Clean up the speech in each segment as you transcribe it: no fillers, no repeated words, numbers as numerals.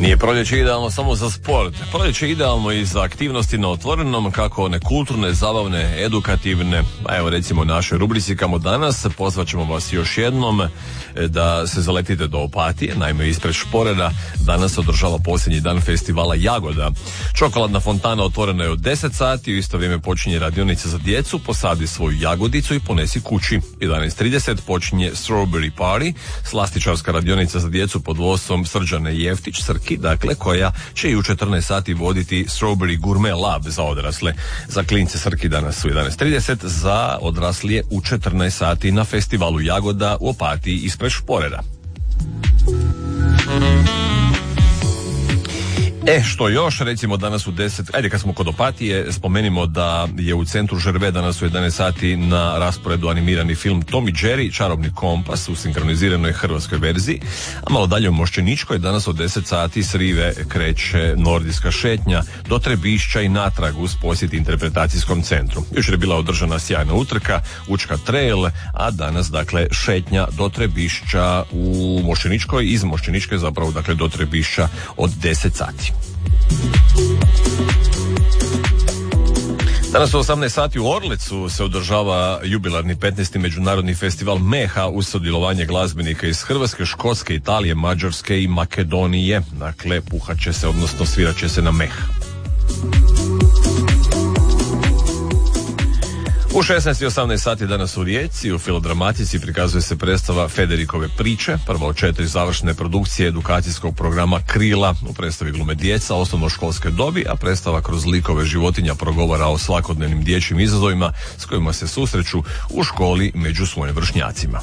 Nije proljeće idealno samo za sport. Proljeće je idealno i za aktivnosti na otvorenom, kako one kulturne, zabavne, edukativne. A evo recimo u našoj rubrici Kamo danas pozvat ćemo vas još jednom da se zaletite do Opatije. Naime, ispred Šporera danas se održava posljednji dan festivala Jagoda. Čokoladna fontana otvorena je od 10 sati, u isto vrijeme počinje radionica za djecu, posadi svoju jagodicu i ponesi kući. 11:30 počinje Strawberry Party, slastičarska radionica za djecu pod vodstvom Srđane Jeftić, Srki, dakle, koja će i u 14 sati voditi Strawberry Gourmet Lab za odrasle. Za klince Srki danas u 11:30, za odraslije u 14 sati na festivalu Jagoda u Opatiji ispred Šporera. Što još, recimo danas u 10, ajde kad smo kod Opatije, spomenimo da je u centru Žerve danas u 11 sati na rasporedu animirani film Tom i Jerry, Čarobni kompas u sinkroniziranoj hrvatskoj verziji, a malo dalje u Mošćeničkoj danas od 10 sati s rive kreće nordijska šetnja do Trebišća i natrag uz posjet interpretacijskom centru. Jučer je bila održana sjajna utrka, Učka trail, a danas dakle šetnja do Trebišća u Mošćeničkoj, iz Mošćeničke zapravo dakle do Trebišća od 10 sati. Danas u 18 sati u Orlecu se održava jubilarni 15. međunarodni festival meha uz sudjelovanje glazbenika iz Hrvatske, Škotske, Italije, Mađarske i Makedonije. Dakle, puhat će se, odnosno svirat će se na meh. U 16 i 18 sati danas u Rijeci u Filodramatici prikazuje se predstava Federikove priče, prva od 4 završne produkcije edukacijskog programa Krila. U predstavi glume djeca osnovnoškolske dobi, a predstava kroz likove životinja progovara o svakodnevnim dječjim izazovima s kojima se susreću u školi među svojim vršnjacima.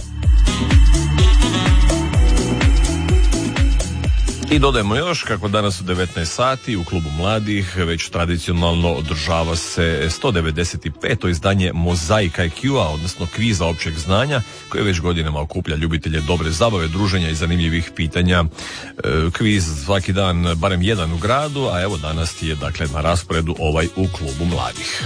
I dodajemo još kako danas u 19 sati u klubu mladih već tradicionalno održava se 195. izdanje Mozaika IQ-a, odnosno kviza općeg znanja, koje već godinama okuplja ljubitelje dobre zabave, druženja i zanimljivih pitanja. Kviz svaki dan barem jedan u gradu, a evo danas je dakle na rasporedu ovaj u klubu mladih.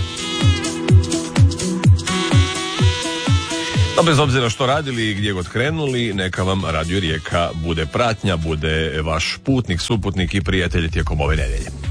No, bez obzira što radili i gdje god krenuli, neka vam Radio Rijeka bude pratnja, bude vaš putnik, suputnik i prijatelj tijekom ove nedjelje.